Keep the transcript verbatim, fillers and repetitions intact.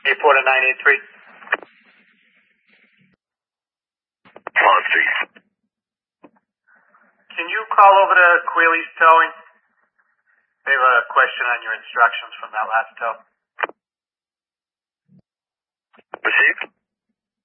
eight four to nine eight three. On Street. Can you call over to Queely's Towing? They have a question on your instructions from that last tow. Received.